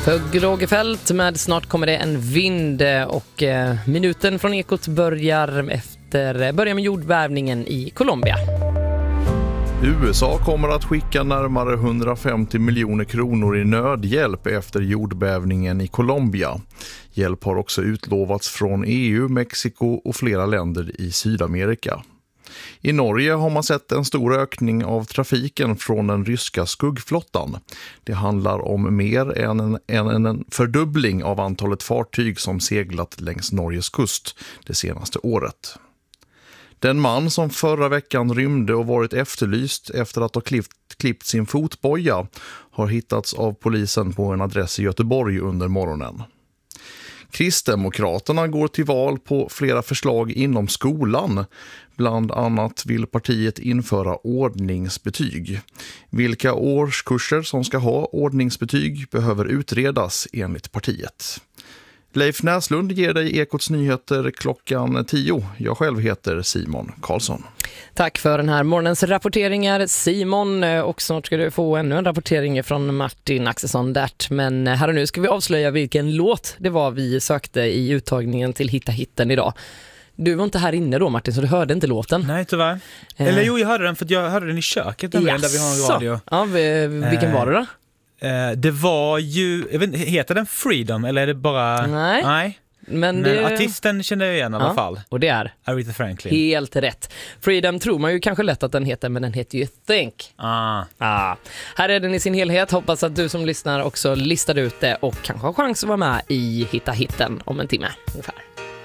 För Rogefeldt med Snart kommer det en vind och minuten från Ekot börjar med jordbävningen i Colombia. USA kommer att skicka närmare 150 miljoner kronor i nödhjälp efter jordbävningen i Colombia. Hjälp har också utlovats från EU, Mexiko och flera länder i Sydamerika. I Norge har man sett en stor ökning av trafiken från den ryska skuggflottan. Det handlar om mer än en fördubbling av antalet fartyg som seglat längs Norges kust det senaste året. Den man som förra veckan rymde och varit efterlyst efter att ha klippt sin fotboja har hittats av polisen på en adress i Göteborg under morgonen. Kristdemokraterna går till val på flera förslag inom skolan. Bland annat vill partiet införa ordningsbetyg. Vilka årskurser som ska ha ordningsbetyg behöver utredas enligt partiet. Leif Näslund ger dig Ekots nyheter klockan 10. Jag själv heter Simon Karlsson. Tack för den här morgonens rapporteringar, Simon. Och snart ska du få ännu en rapportering från Martin Axelsson Dert. Men här och nu ska vi avslöja vilken låt det var vi sökte i uttagningen till Hitta hitten idag. Du var inte här inne då, Martin, så du hörde inte låten. Nej, tyvärr. Eller jo, jag hörde den för jag hörde den i köket där vi har en radio. Ja, vilken var det då? Det var ju, jag vet inte, heter den Freedom eller är det bara... Nej. Men artisten kände jag igen i alla fall. Och det är Aretha Franklin. Helt rätt. Freedom tror man ju kanske lätt att den heter, men den heter ju Think. Här är den i sin helhet. Hoppas att du som lyssnar också listar ut det och kanske har chans att vara med i Hitta hitten om en timme ungefär.